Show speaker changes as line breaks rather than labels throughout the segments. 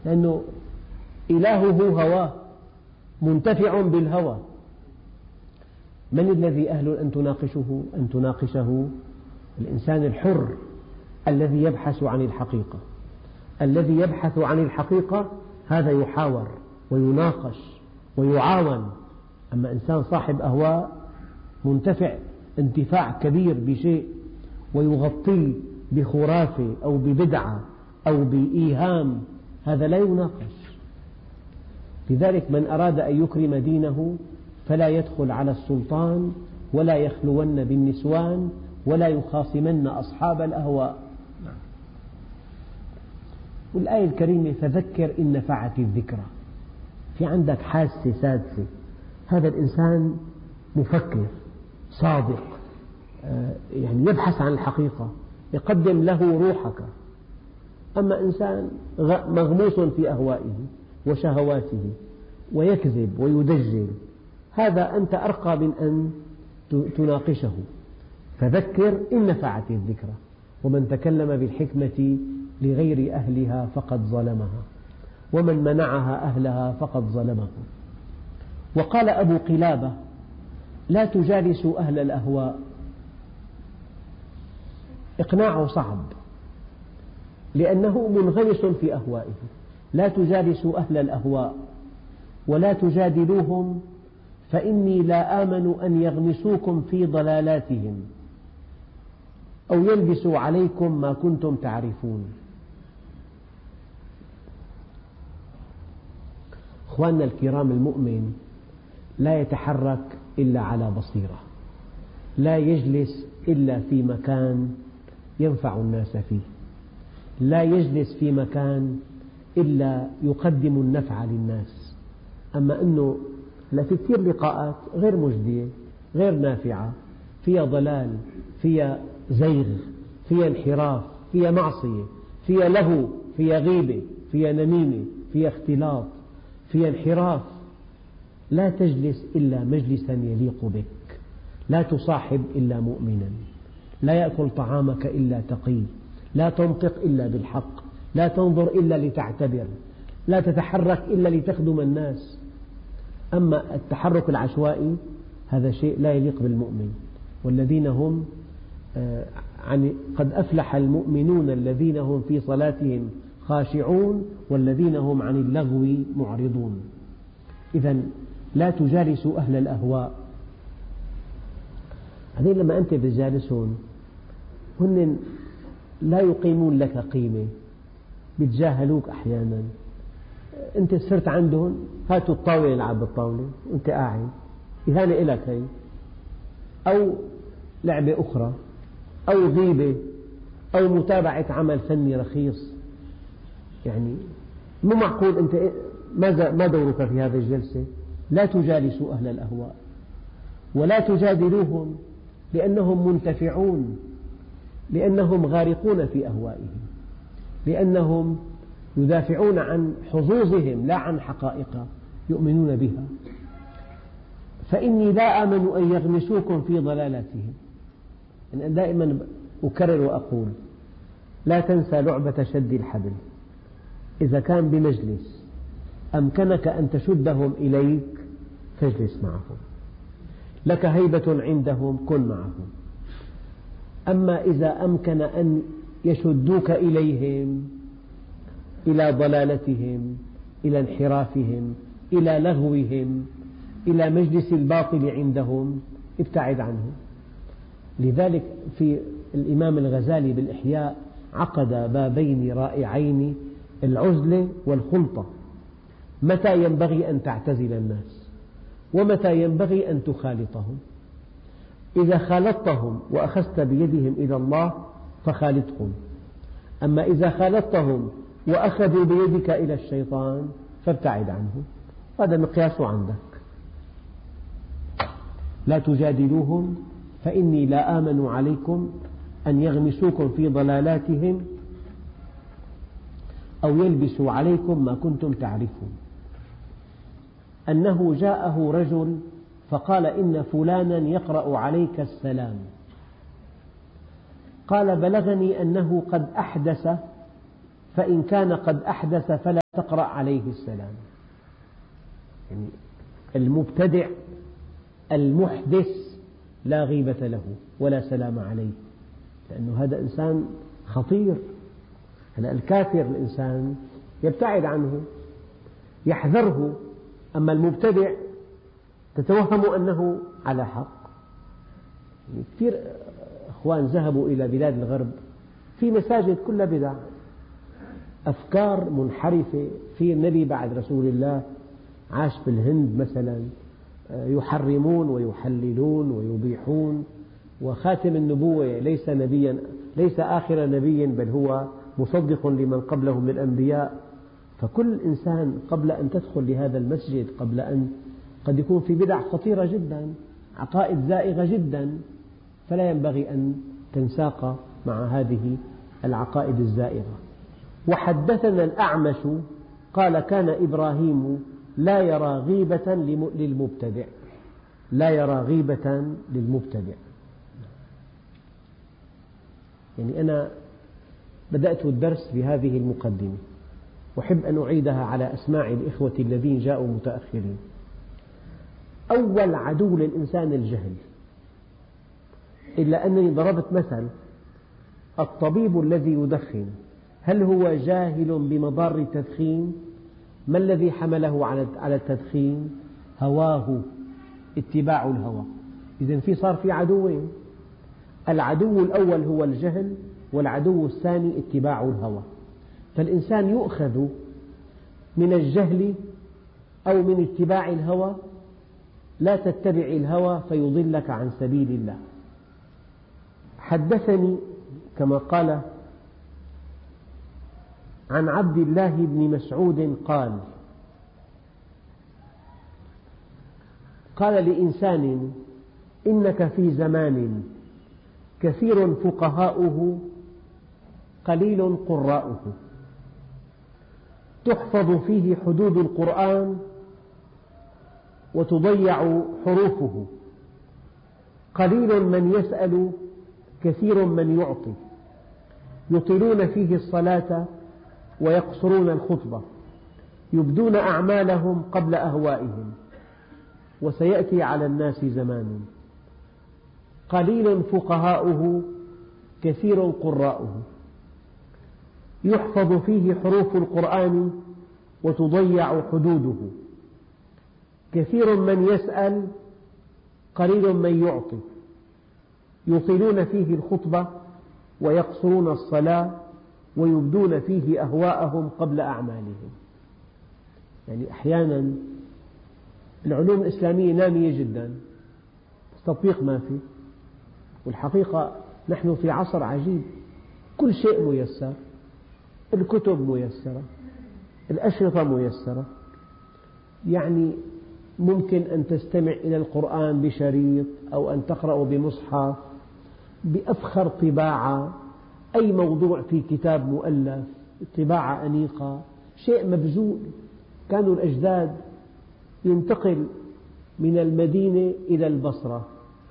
لأنه إلهه هواه، منتفع بالهوى. من الذي أهل أن تناقشه؟ الإنسان الحر الذي يبحث عن الحقيقة. الذي يبحث عن الحقيقة هذا يحاور ويناقش ويعاون. أما إنسان صاحب أهواء منتفع انتفاع كبير بشيء ويغطيه بخرافة أو ببدعة أو بإيهام، هذا لا يناقش. لذلك من أراد أن يكرم دينه فلا يدخل على السلطان ولا يخلون بالنسوان ولا يخاصمن أصحاب الأهواء. والآية الكريمة فذكر إن نفعت الذكرى. في عندك حاسة سادسة، هذا الإنسان مفكر صادق، يعني يبحث عن الحقيقة، يقدم له روحك. أما إنسان مغموس في أهوائه وشهواته ويكذب ويدجل، هذا أنت أرقى من أن تناقشه. فذكر إن نفعت الذكرى، ومن تكلم بالحكمة لغير أهلها فقد ظلمها، ومن منعها أهلها فقد ظلمه. وقال أبو قلابة لا تجالسوا أهل الأهواء. إقناعه صعب لأنه منغمس في أهوائه. لا تجالسوا أهل الأهواء ولا تجادلوهم فإني لا آمن أن يغمسوكم في ضلالاتهم أو يلبسوا عليكم ما كنتم تعرفون. أخواننا الكرام، المؤمن لا يتحرك إلا على بصيرة، لا يجلس إلا في مكان ينفع الناس فيه، لا يجلس في مكان إلا يقدم النفع للناس. أما أنه في كثير لقاءات غير مجدية، غير نافعة، فيها ضلال، فيها زيغ، فيها انحراف، فيها معصية، فيها لهو، فيها غيبة، فيها نميمة، فيها اختلاط، فيها انحراف. لا تجلس إلا مجلسا يليق بك، لا تصاحب إلا مؤمنا، لا يأكل طعامك إلا تقي، لا تنطق إلا بالحق، لا تنظر إلا لتعتبر، لا تتحرك إلا لتخدم الناس. أما التحرك العشوائي هذا شيء لا يليق بالمؤمن. والذين هم قد أفلح المؤمنون الذين هم في صلاتهم خاشعون والذين هم عن اللغو معرضون. إذن لا تجالسوا أهل الأهواء. هذين لما أنت بتجالسهم هن لا يقيمون لك قيمة، بيتجاهلوك أحيانا. أنت صرت عندهم، هاتوا الطاولة العب بالطاولة وأنت قاعد، إهانة إلك هي، أو لعبة أخرى، أو غيبة، أو متابعة عمل فني رخيص. يعني مو معقول أنت ما دورك في هذه الجلسة. لا تجالسوا أهل الأهواء ولا تجادلوهم لأنهم منتفعون، لأنهم غارقون في أهوائهم، لأنهم يدافعون عن حظوظهم لا عن حقائق يؤمنون بها. فإني لا آمن أن يغمسوكم في ضلالاتهم. أنا دائما أكرر وأقول لا تنسى لعبة شد الحبل. إذا كان بمجلس أمكنك أن تشدهم إليك فاجلس معهم، لك هيبة عندهم كن معهم. أما إذا أمكن أن يشدوك إليهم، إلى ضلالتهم، إلى انحرافهم، إلى لغوهم، إلى مجلس الباطل عندهم، ابتعد عنه. لذلك في الإمام الغزالي بالإحياء عقد بابين رائعين: العزلة والخلطة. متى ينبغي أن تعتزل الناس ومتى ينبغي أن تخالطهم. إذا خالطتهم وأخذت بيدهم إلى الله فخالطهم، أما إذا خالطتهم وأخذوا بيدك إلى الشيطان فابتعد عنه. هذا مقياسه عندك. لا تجادلوهم فإني لا آمن عليكم أن يغمسوكم في ضلالاتهم أو يلبسوا عليكم ما كنتم تعرفون. أنه جاءه رجل فقال إن فلانا يقرأ عليك السلام. قال بلغني أنه قد أحدث فإن كان قد أحدث فلا تقرأ عليه السلام. يعني المبتدع المحدث لا غيبة له ولا سلام عليه، لأنه هذا إنسان خطير. الكافر الإنسان يبتعد عنه يحذره، أما المبتدع تتوهم أنه على حق. يعني كثير أخوان ذهبوا إلى بلاد الغرب في مساجد كلها بدع، أفكار منحرفة. في النبي بعد رسول الله عاش في الهند مثلا، يحرمون ويحللون ويبيحون، وخاتم النبوة ليس نبيا، ليس آخر نبي، بل هو مصدق لمن قبله من الأنبياء. فكل إنسان قبل أن تدخل لهذا المسجد قد يكون في بدع خطيرة جدا، عقائد زائغة جدا، فلا ينبغي أن تنساق مع هذه العقائد الزائغة. وحدثنا الأعمش قال كان إبراهيم لا يرى غيبة للمبتدع، لا يرى غيبة للمبتدع. يعني أنا بدأت الدرس بهذه المقدمة، أحب أن أعيدها على أسماع الإخوة الذين جاءوا متأخرين. أول عدو للإنسان الجهل، إلا أنني ضربت مثل: الطبيب الذي يدخن هل هو جاهل بمضار التدخين؟ ما الذي حمله على التدخين؟ هواه، اتباع الهوى. إذن صار في عدوين: العدو الأول هو الجهل، والعدو الثاني اتباع الهوى. فالإنسان يؤخذ من الجهل أو من اتباع الهوى. لا تتبع الهوى فيضلك عن سبيل الله. حدثني كما قال عن عبد الله بن مسعود قال لإنسان: إنك في زمان كثير فقهاؤه قليل قراؤه، تحفظ فيه حدود القرآن وتضيع حروفه، قليل من يسأل كثير من يعطي، يطيلون فيه الصلاة ويقصرون الخطبة، يبدون أعمالهم قبل أهوائهم. وسيأتي على الناس زمان قليل فقهاؤه كثير قراؤه، يحفظ فيه حروف القرآن وتضيع حدوده، كثير من يسأل قليل من يعطي، يطيلون فيه الخطبة ويقصرون الصلاة ويبدون فيه أهواءهم قبل أعمالهم. يعني أحيانا العلوم الإسلامية نامية جدا، تطبيق ما في. والحقيقة نحن في عصر عجيب، كل شيء ميسر، الكتب ميسرة، الأشرطة ميسرة. يعني ممكن أن تستمع إلى القرآن بشريط أو أن تقرأ بمصحف بأفخر طباعة، أي موضوع في كتاب مؤلف، طباعة أنيقة، شيء مبذول. كانوا الأجداد ينتقل من المدينة إلى البصرة،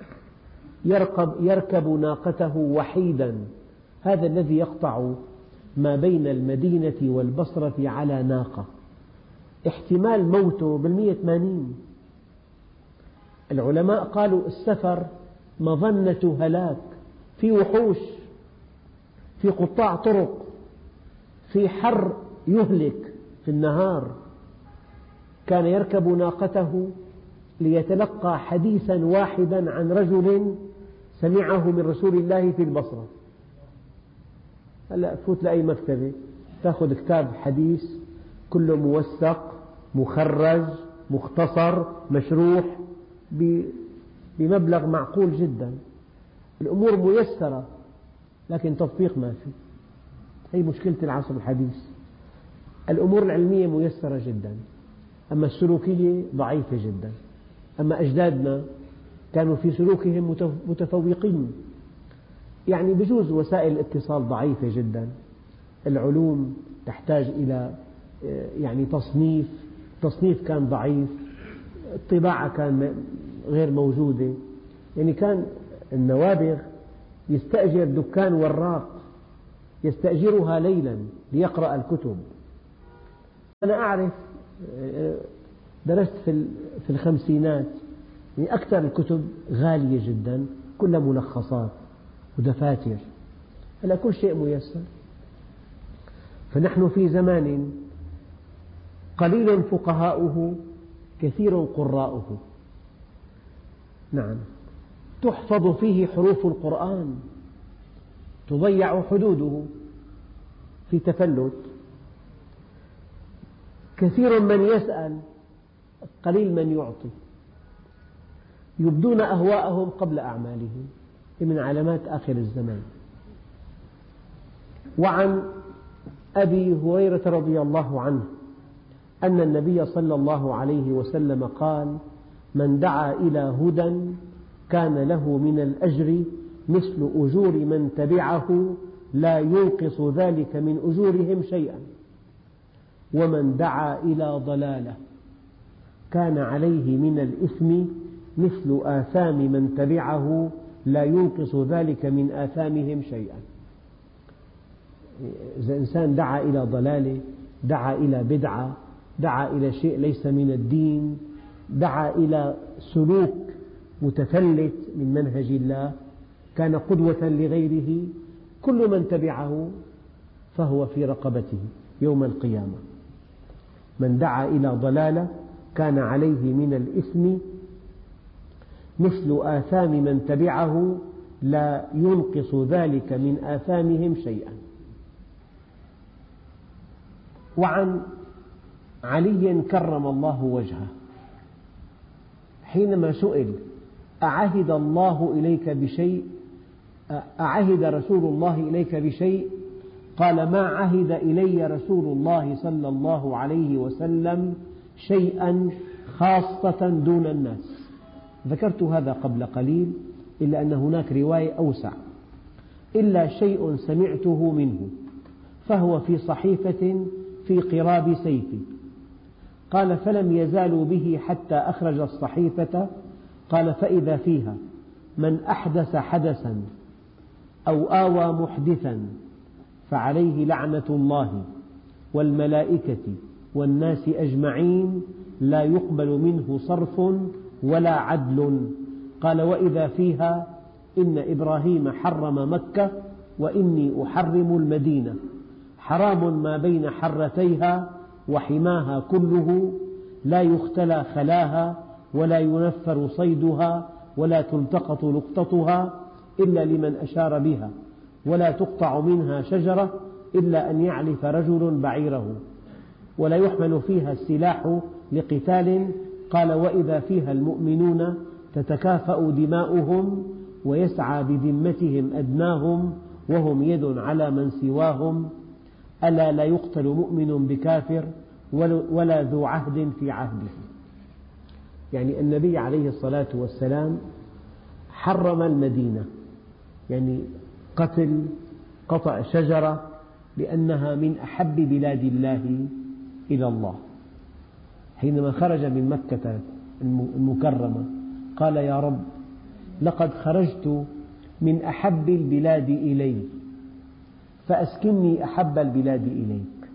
يركب ناقته وحيدا، هذا الذي يقطع ما بين المدينة والبصرة على ناقة، احتمال موته 180. العلماء قالوا السفر مظنة هلاك، في وحوش، في قطاع طرق، في حر يهلك في النهار. كان يركب ناقته ليتلقى حديثا واحدا عن رجل سمعه من رسول الله في البصرة. هلأ تفوت لأي مكتبة تأخذ كتاب حديث كله موثق مخرج مختصر مشروح بمبلغ معقول جدا. الأمور ميسرة لكن تطبيق ما في. هي مشكلة العصر الحديث. الأمور العلمية ميسرة جدا، أما السلوكية ضعيفة جدا. أما أجدادنا كانوا في سلوكهم متفوقين. يعني بجوز وسائل الاتصال ضعيفة جدا، العلوم تحتاج إلى يعني تصنيف كان ضعيف، الطباعة كان غير موجودة. يعني كان النوابغ يستأجر دكان وراق يستأجرها ليلا ليقرأ الكتب. أنا أعرف، درست في الخمسينات، يعني أكثر الكتب غالية جدا، كلها ملخصات ودفاتر، هلا كل شيء ميسر. فنحن في زمان قليل فقهاؤه كثير قراؤه. نعم، تحفظ فيه حروف القرآن، تضيع حدوده في تفلت. كثير من يسأل، قليل من يعطي. يبدون أهواءهم قبل أعمالهم، من علامات آخر الزمان. وعن أبي هريرة رضي الله عنه أن النبي صلى الله عليه وسلم قال: من دعا إلى هدى كان له من الأجر مثل أجور من تبعه لا ينقص ذلك من أجورهم شيئا، ومن دعا إلى ضلالة كان عليه من الإثم مثل آثام من تبعه لا ينقص ذلك من آثامهم شيئا. إذا إنسان دعا إلى ضلالة، دعا إلى بدعة، دعا إلى شيء ليس من الدين، دعا إلى سلوك متفلت من منهج الله، كان قدوة لغيره، كل من تبعه فهو في رقبته يوم القيامة. من دعا إلى ضلالة كان عليه من الإثم مثل آثام من تبعه لا ينقص ذلك من آثامهم شيئا. وعن علي كرم الله وجهه حينما سئل: أعهد الله إليك بشيء؟ أعهد رسول الله إليك بشيء؟ قال: ما عهد إلي رسول الله صلى الله عليه وسلم شيئا خاصة دون الناس. ذكرت هذا قبل قليل، إلا أن هناك رواية أوسع: إلا شيء سمعته منه فهو في صحيفة في قراب سيفي. قال: فلم يزالوا به حتى أخرج الصحيفة. قال: فإذا فيها: من أحدث حدثا أو آوى محدثا فعليه لعنة الله والملائكة والناس أجمعين لا يقبل منه صرف ولا عدل. قال: وإذا فيها: إن إبراهيم حرم مكة وإني أحرم المدينة، حرام ما بين حرتيها وحماها كله، لا يختلى خلاها ولا ينفر صيدها ولا تلتقط لقطتها إلا لمن أشار بها، ولا تقطع منها شجرة إلا أن يعلف رجل بعيره، ولا يحمل فيها السلاح لقتال. قال: وإذا فيها المؤمنون تتكافأ دماؤهم ويسعى بذمتهم أدناهم وهم يد على من سواهم، ألا لا يقتل مؤمن بكافر ولا ذو عهد في عهده. يعني النبي عليه الصلاة والسلام حرم المدينة، يعني قطع شجرة، لأنها من أحب بلاد الله إلى الله. حينما خرج من مكة المكرمة قال: يا رب، لقد خرجت من أحب البلاد إلي فأسكنني أحب البلاد إليك.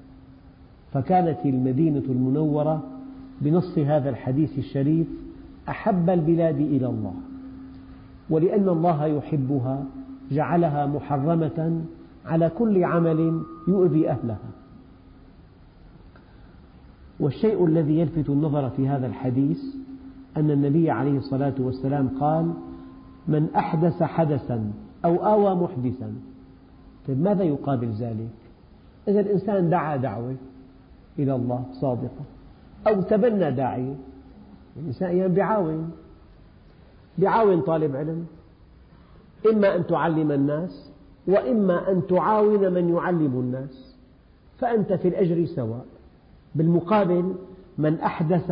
فكانت المدينة المنورة بنص هذا الحديث الشريف أحب البلاد إلى الله، ولأن الله يحبها جعلها محرمة على كل عمل يؤذي أهلها. والشيء الذي يلفت النظر في هذا الحديث أن النبي عليه الصلاة والسلام قال: من أحدث حدثا أو آوى محدثا. طيب ماذا يقابل ذلك؟ إذا الإنسان دعا دعوة إلى الله صادقة أو تبنى داعية، الإنسان أيام بعاون طالب علم، إما أن تعلم الناس وإما أن تعاون من يعلم الناس، فأنت في الأجر سواء. بالمقابل من أحدث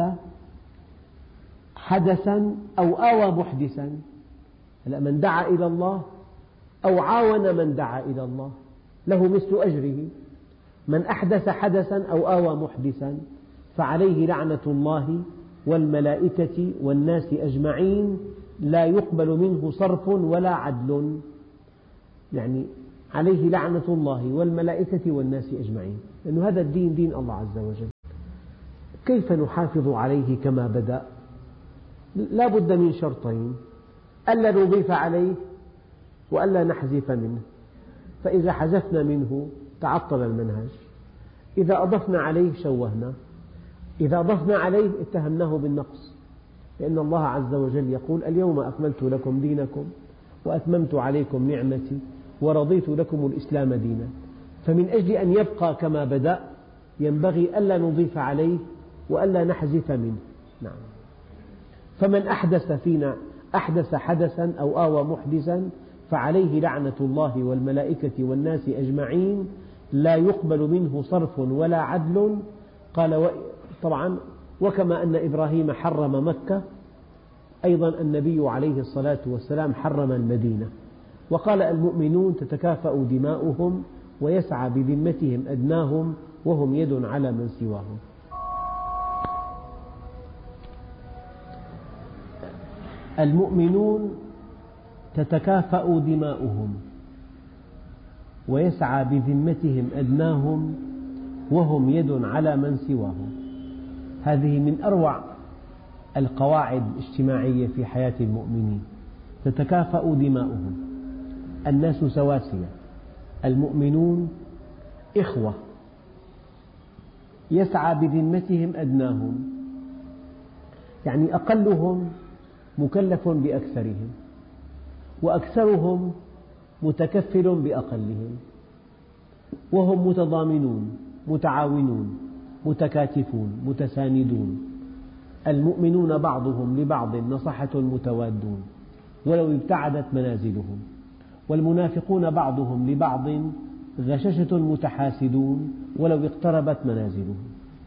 حدثا أو آوى محدثا، من دعا إلى الله أو عاون من دعا إلى الله له مثل أجره. من أحدث حدثا أو آوى محدثا فعليه لعنة الله والملائكة والناس أجمعين لا يقبل منه صرف ولا عدل. يعني عليه لعنة الله والملائكة والناس أجمعين، لأن هذا الدين دين الله عز وجل. كيف نحافظ عليه كما بدأ؟ لا بد من شرطين: ألا نضيف عليه وألا نحذف منه، فإذا حذفنا منه تعطل المنهج، إذا أضفنا عليه شوهنا، إذا أضفنا عليه اتهمناه بالنقص، لأن الله عز وجل يقول: اليوم أكملت لكم دينكم وأتممت عليكم نعمتي ورضيت لكم الإسلام دينا. فمن أجل أن يبقى كما بدأ ينبغي ألا نضيف عليه وألا نحذف منه. نعم. فمن أحدث فينا حدثا أو آوى محدثا فعليه لعنة الله والملائكة والناس أجمعين، لا يقبل منه صرف ولا عدل. قال طبعا وكما أن إبراهيم حرم مكة، أيضا النبي عليه الصلاة والسلام حرم المدينة. وقال: المؤمنون تتكافأ دماؤهم ويسعى بذمتهم أدناهم وهم يد على من سواهم. المؤمنون تتكافأ دماؤهم ويسعى بذمتهم أدناهم وهم يد على من سواهم. هذه من أروع القواعد الاجتماعية في حياة المؤمنين. تتكافأ دماؤهم، الناس سواسية، المؤمنون إخوة، يسعى بذمتهم أدناهم، يعني أقلهم مكلف بأكثرهم، وأكثرهم متكفل بأقلهم، وهم متضامنون متعاونون متكاتفون متساندون. المؤمنون بعضهم لبعض نصحة متوادون ولو ابتعدت منازلهم، والمنافقون بعضهم لبعض غششة متحاسدون ولو اقتربت منازلهم.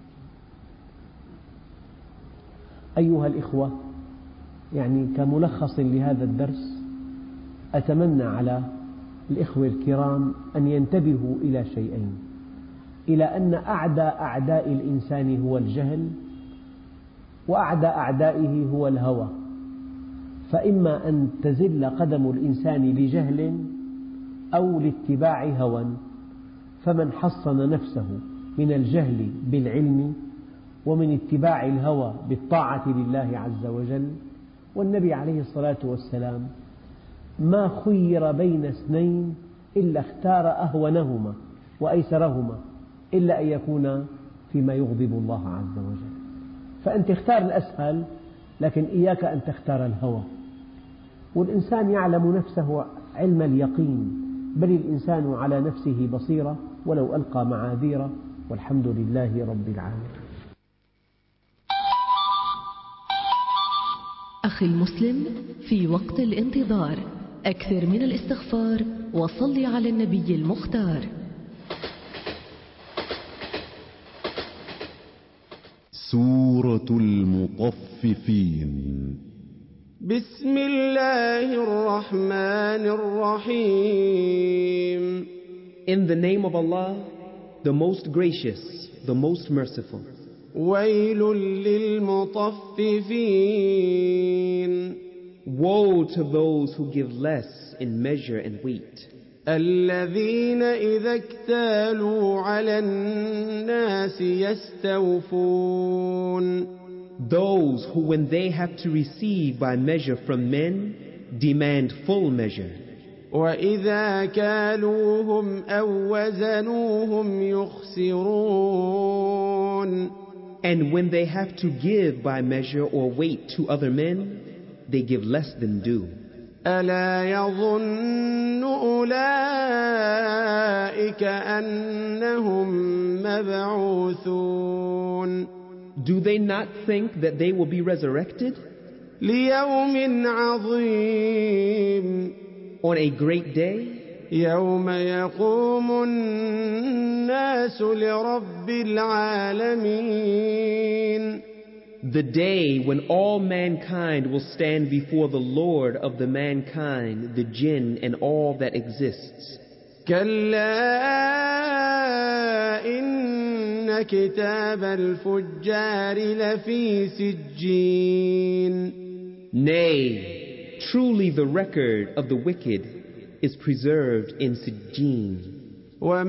أيها الإخوة، يعني كملخص لهذا الدرس، أتمنى على الإخوة الكرام أن ينتبهوا إلى شيئين: إلى أن أعدى أعداء الإنسان هو الجهل، وأعدى أعدائه هو الهوى. فإما أن تزل قدم الإنسان لجهل أو لاتباع هوى، فمن حصن نفسه من الجهل بالعلم ومن اتباع الهوى بالطاعة لله عز وجل. والنبي عليه الصلاة والسلام ما خير بين اثنين إلا اختار أهونهما وأيسرهما، إلا أن يكون فيما يغضب الله عز وجل. فأنت اختار الأسهل، لكن إياك أن تختار الهوى. والإنسان يعلم نفسه علم اليقين، بل الإنسان على نفسه بصيرة ولو ألقى معاذيره، والحمد لله رب العالمين.
أخي المسلم، في وقت الانتظار أكثر من الاستغفار وصل على النبي المختار.
سورة المطففين.
بسم الله الرحمن الرحيم.
In the name of Allah, the most gracious, the most merciful.
ويل للمطففين.
Woe to those who give less in measure and weight.
الذين إذا اكتالوا على الناس يستوفون.
Those who, when they have to receive by measure from men, demand full measure.
وإذا كالوهم أو وزنوهم يخسرون.
And when they have to give by measure or weight to other men, they give less than due.
ألا يظن أولئك أنهم مبعوثون.
Do they not think that they will be resurrected?
ليوم عظيم.
On a great day,
يوم يقوم الناس لرب العالمين.
the day when all mankind will stand before the Lord of the mankind, the jinn and all that exists.
كلا إن كتاب الفجار لفي سجين.
Nay, truly the record of the wicked is preserved in Sijjin.